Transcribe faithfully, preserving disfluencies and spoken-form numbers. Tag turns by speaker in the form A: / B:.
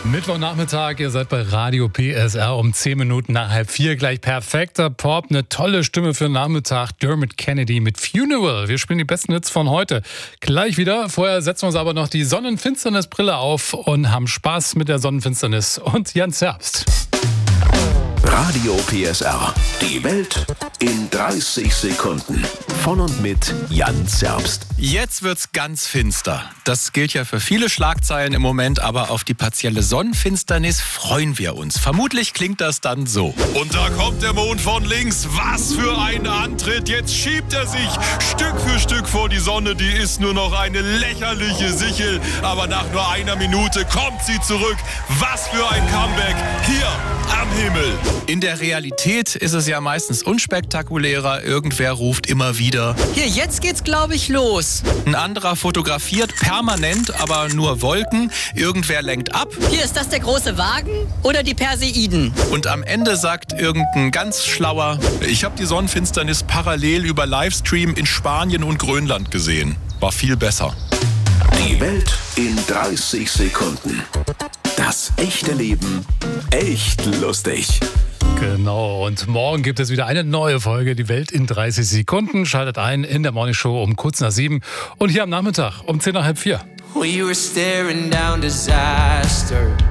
A: Mittwochnachmittag, ihr seid bei Radio P S R um zehn Minuten nach halb vier. Gleich perfekter Pop, eine tolle Stimme für den Nachmittag. Dermot Kennedy mit Funeral. Wir spielen die besten Hits von heute. Gleich wieder. Vorher setzen wir uns aber noch die Sonnenfinsternisbrille auf und haben Spaß mit der Sonnenfinsternis und Jan Zerbst.
B: Radio P S R. Die Welt in dreißig Sekunden. Von und mit Jan Zerbst.
C: Jetzt wird's ganz finster. Das gilt ja für viele Schlagzeilen im Moment, aber auf die partielle Sonnenfinsternis freuen wir uns. Vermutlich klingt das dann so.
D: Und da kommt der Mond von links. Was für ein Antritt. Jetzt schiebt er sich Stück für Stück vor die Sonne. Die ist nur noch eine lächerliche Sichel. Aber nach nur einer Minute kommt sie zurück. Was für ein Comeback hier am Himmel.
C: In der Realität ist es ja meistens unspektakulärer. Irgendwer ruft immer wieder:
E: Hier, jetzt geht's, glaube ich, los.
C: Ein anderer fotografiert permanent, aber nur Wolken. Irgendwer lenkt ab.
E: Hier, ist das der große Wagen oder die Perseiden?
C: Und am Ende sagt irgendein ganz Schlauer:
D: Ich habe die Sonnenfinsternis parallel über Livestream in Spanien und Grönland gesehen. War viel besser.
B: Die Welt in dreißig Sekunden. Das echte Leben echt lustig.
A: Genau, und morgen gibt es wieder eine neue Folge, die Welt in dreißig Sekunden. Schaltet ein in der Morning Show um kurz nach sieben und hier am Nachmittag um zehn nach halb vier.
F: We were staring down disaster.